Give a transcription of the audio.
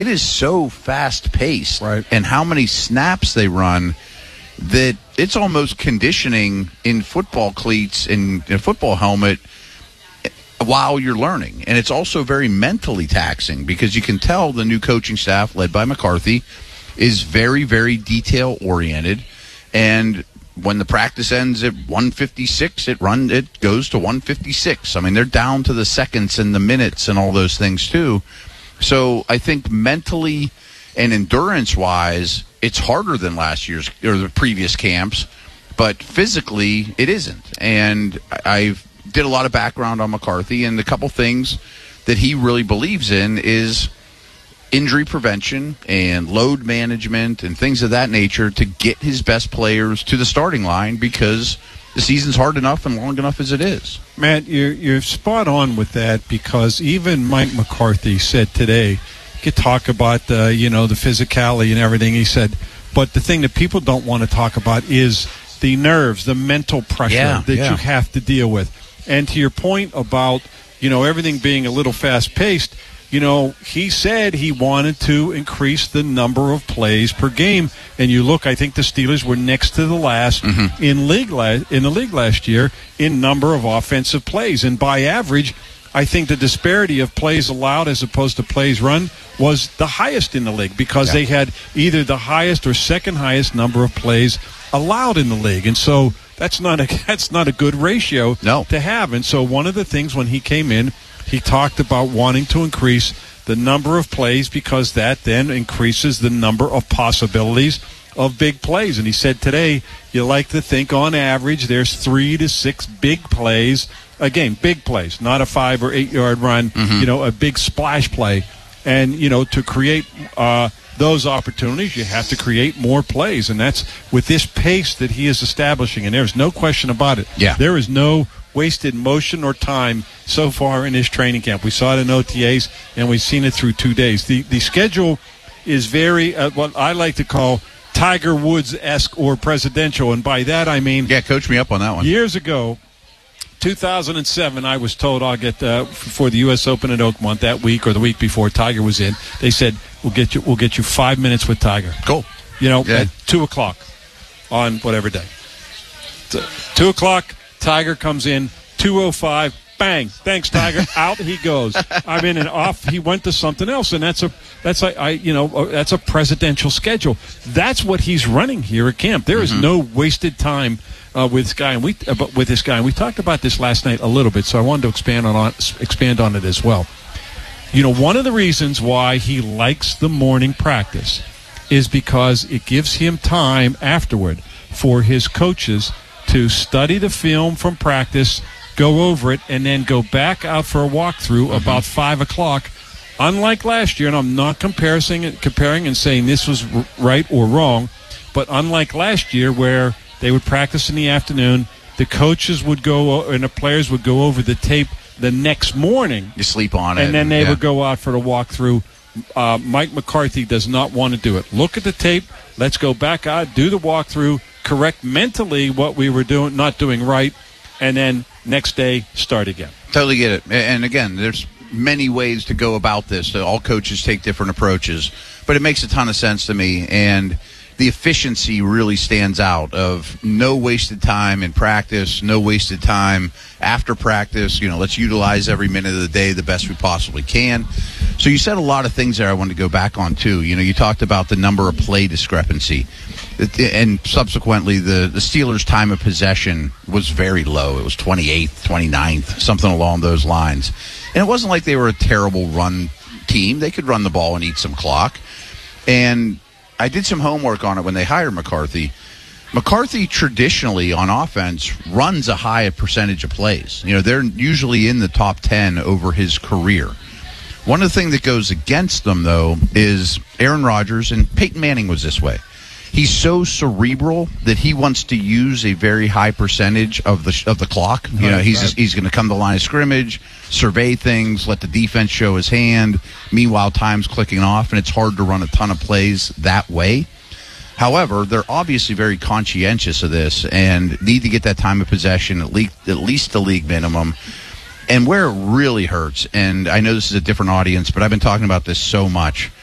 it is so fast-paced, right, and how many snaps they run that it's almost conditioning in football cleats and a football helmet while you're learning. And it's also very mentally taxing because you can tell the new coaching staff, led by McCarthy, is very, very detail-oriented. And when the practice ends at 1:56, it goes to 1:56. I mean, they're down to the seconds and the minutes and all those things too. So I think mentally and endurance-wise, it's harder than last year's or the previous camps, but physically it isn't. And I did a lot of background on McCarthy, and a couple things that he really believes in is injury prevention and load management and things of that nature to get his best players to the starting line because the season's hard enough and long enough as it is. Matt, you're spot on with that because even Mike McCarthy said today, you could talk about the physicality and everything. He said, but the thing that people don't want to talk about is the nerves, the mental pressure that you have to deal with. And to your point about, everything being a little fast-paced, he said he wanted to increase the number of plays per game. And you look, I think the Steelers were next to the last in the league last year in number of offensive plays. And by average, I think the disparity of plays allowed as opposed to plays run was the highest in the league because they had either the highest or second highest number of plays allowed in the league. And so that's not a good ratio to have. And so one of the things when he came in, he talked about wanting to increase the number of plays because that then increases the number of possibilities of big plays. And he said today, you like to think on average there's 3 to 6 big plays. Again, big plays, not a 5 or 8 yard run, a big splash play. And, to create those opportunities, you have to create more plays. And that's with this pace that he is establishing. And there's no question about it. Yeah. There is no wasted motion or time so far in his training camp. We saw it in OTAs, and we've seen it through 2 days. The schedule is very, what I like to call Tiger Woods-esque or presidential. And by that I mean... Yeah, coach me up on that one. Years ago, 2007, I was told I'll get for the U.S. Open at Oakmont that week or the week before Tiger was in. They said we'll get you 5 minutes with Tiger. Cool. At 2:00 on whatever day. 2:00, Tiger comes in. 2:05, bang! Thanks, Tiger. Out he goes. I mean, and off he went to something else, and that's a presidential schedule. That's what he's running here at camp. There is no wasted time with this guy, and we talked about this last night a little bit, so I wanted to expand on it as well. One of the reasons why he likes the morning practice is because it gives him time afterward for his coaches to study the film from practice, go over it, and then go back out for a walkthrough about 5 o'clock. Unlike last year, and I'm not comparing and saying this was right or wrong, but unlike last year where they would practice in the afternoon, the coaches would go and the players would go over the tape the next morning. You sleep on it. And then they would go out for the walkthrough. Mike McCarthy does not want to do it. Look at the tape. Let's go back out, do the walkthrough, correct mentally what we were not doing right, and then next day start again. Totally get it. And again, there's many ways to go about this. All coaches take different approaches, but it makes a ton of sense to me. And the efficiency really stands out of no wasted time in practice, no wasted time after practice. Let's utilize every minute of the day the best we possibly can. So you said a lot of things there I wanted to go back on, too. You talked about the number of play discrepancy. And subsequently, the Steelers' time of possession was very low. It was 28th, 29th, something along those lines. And it wasn't like they were a terrible run team. They could run the ball and eat some clock. And I did some homework on it when they hired McCarthy. McCarthy traditionally on offense runs a high percentage of plays. They're usually in the top 10 over his career. One of the things that goes against them, though, is Aaron Rodgers, and Peyton Manning was this way. He's so cerebral that he wants to use a very high percentage of the clock. He's going to come to the line of scrimmage, survey things, let the defense show his hand. Meanwhile, time's clicking off, and it's hard to run a ton of plays that way. However, they're obviously very conscientious of this and need to get that time of possession at least the league minimum. And where it really hurts, and I know this is a different audience, but I've been talking about this so much.